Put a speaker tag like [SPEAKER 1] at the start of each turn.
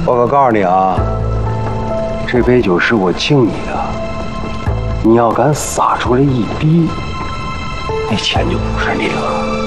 [SPEAKER 1] 我可告诉你啊，这杯酒是我敬你的，你要敢洒出来一滴，那钱就不是你的了。